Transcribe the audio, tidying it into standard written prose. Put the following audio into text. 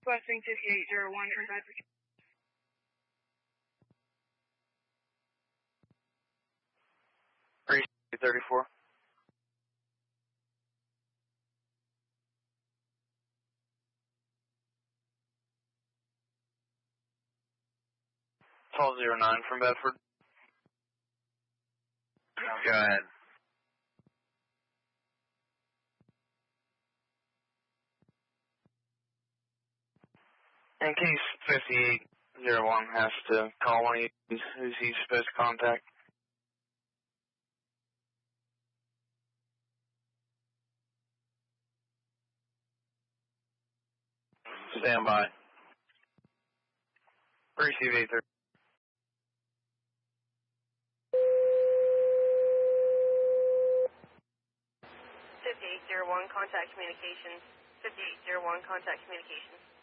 Requesting 5801 for identification. 34. Call 09 from Bedford. Go ahead. In case 5801 has to call one of you, who's he supposed to contact? Stand by. Receive 830. 5801, contact communications. 5801, contact communications.